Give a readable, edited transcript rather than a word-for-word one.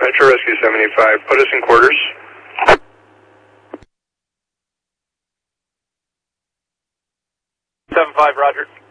Metro Rescue 75, put us in quarters. 7-5, roger.